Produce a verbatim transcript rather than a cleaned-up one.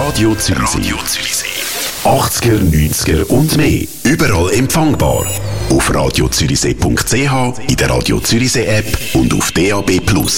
Radio Zürichsee. Radio Zürichsee. achtziger, neunziger und mehr. Überall empfangbar. Auf radio zürichsee punkt c h, in der Radio Zürichsee App und auf D A B Plus.